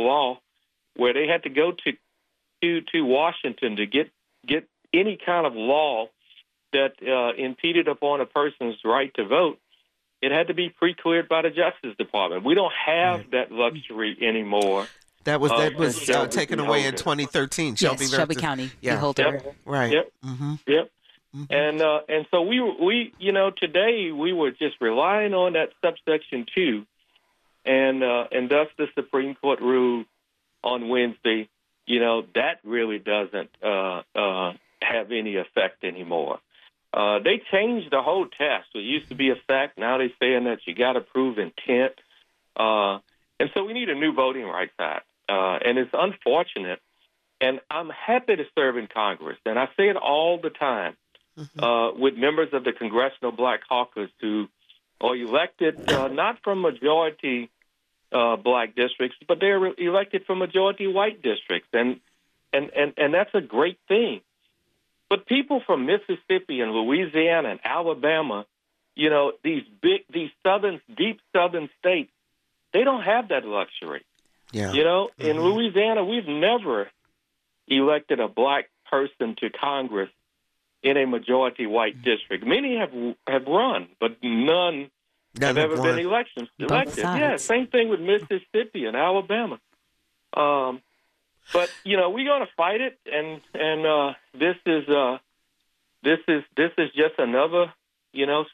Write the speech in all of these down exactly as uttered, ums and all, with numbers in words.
law where they had to go to to, to Washington to get get any kind of law that uh, impeded upon a person's right to vote. It had to be pre-cleared by the Justice Department. We don't have right. that luxury anymore. That was that uh, was uh, taken away in twenty thirteen. Shelby, yes, Shelby County. Yeah. Yep. Right. Yep. Mm-hmm. Yep. Mm-hmm. And uh, and so we we you know today we were just relying on that subsection two, and uh, and thus the Supreme Court ruled on Wednesday. You know that really doesn't uh, uh, have any effect anymore. Uh, they changed the whole test. It used to be a fact. Now they're saying that you got to prove intent. Uh, and so we need a new Voting Rights Act. Uh, and it's unfortunate. And I'm happy to serve in Congress. And I say it all the time mm-hmm. uh, with members of the Congressional Black Caucus who are elected uh, not from majority uh, black districts, but they're elected from majority white districts. And, and, and, and that's a great thing. But people from Mississippi and Louisiana and Alabama, you know, these big, these southern, deep southern states, they don't have that luxury. Yeah. You know, mm-hmm. in Louisiana, we've never elected a black person to Congress in a majority white district. Many have have run, but none, none have ever been elections elected. Yeah, same thing with Mississippi and Alabama. Um, But you know we're going to fight it, and and uh, this is uh, this is this is just another you know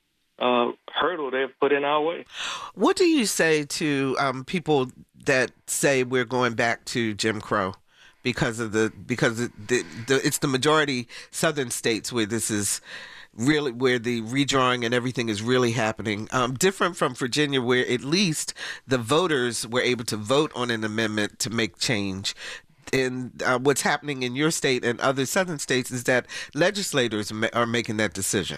uh, hurdle they've put in our way. What do you say to um, people that say we're going back to Jim Crow because of the because the, the, the, it's the majority Southern states where this is really where the redrawing and everything is really happening, um, different from Virginia, where at least the voters were able to vote on an amendment to make change. And uh, what's happening in your state and other Southern states is that legislators ma- are making that decision.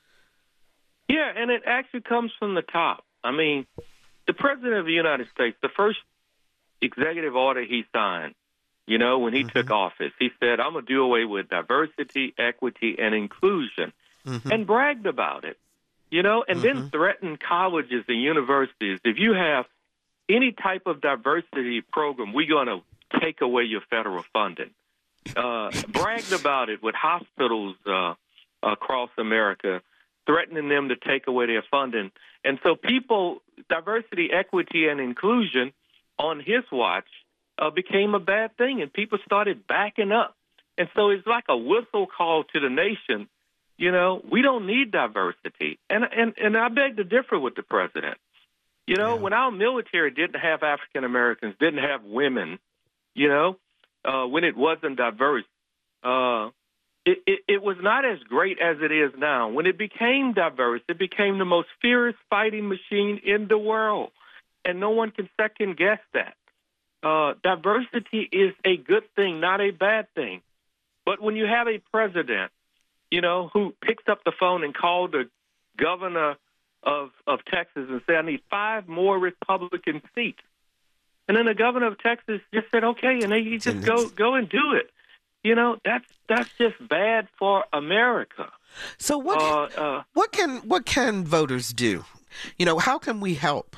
Yeah, and it actually comes from the top. I mean, the President of the United States, the first executive order he signed, you know, when he mm-hmm. took office, he said, I'm going to do away with diversity, equity, and inclusion. Mm-hmm. And bragged about it, you know, and mm-hmm. then threatened colleges and universities. If you have any type of diversity program, we're going to take away your federal funding. Uh, bragged about it with hospitals uh, across America, threatening them to take away their funding. And so people, diversity, equity, and inclusion on his watch uh, became a bad thing, and people started backing up. And so it's like a whistle call to the nation. You know, we don't need diversity. And and, and I beg to differ with the president. You know, yeah. when our military didn't have African Americans, didn't have women, you know, uh, when it wasn't diverse, uh, it, it, it was not as great as it is now. When it became diverse, it became the most fierce fighting machine in the world. And no one can second guess that. Uh, diversity is a good thing, not a bad thing. But when you have a president, you know, who picks up the phone and called the governor of, of Texas and said, I need five more Republican seats. And then the governor of Texas just said, okay, and then you just go go and do it. You know, that's that's just bad for America. So what uh, uh, what can what can voters do? You know, how can we help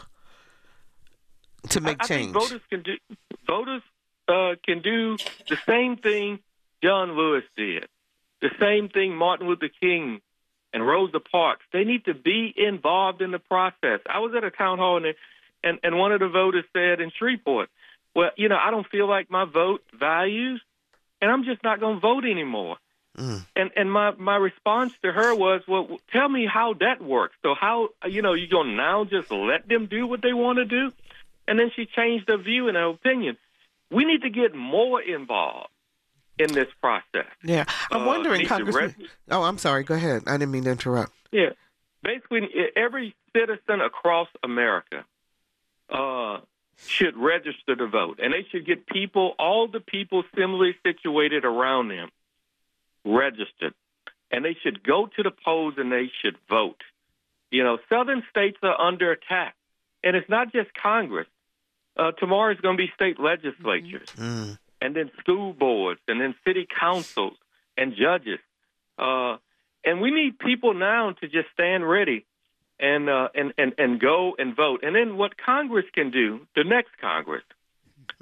to make I, I change? think voters can do voters uh, can do the same thing John Lewis did. The same thing Martin Luther King and Rosa Parks. They need to be involved in the process. I was at a town hall, and, and, and one of the voters said in Shreveport, well, you know, I don't feel like my vote values, and I'm just not going to vote anymore. Mm. And and my, my response to her was, well, tell me how that works. So how, you know, you're going to now just let them do what they want to do? And then she changed her view and her opinion. We need to get more involved in this process. Yeah. I'm uh, wondering, Congressman. Reg- oh, I'm sorry. Go ahead. I didn't mean to interrupt. Yeah. Basically, every citizen across America uh, should register to vote. And they should get people, all the people similarly situated around them, registered. And they should go to the polls and they should vote. You know, southern states are under attack. And it's not just Congress. Uh, tomorrow is going to be state legislatures. Mm. And then school boards, and then city councils and judges. Uh, and we need people now to just stand ready and, uh, and, and, and go and vote. And then what Congress can do, the next Congress,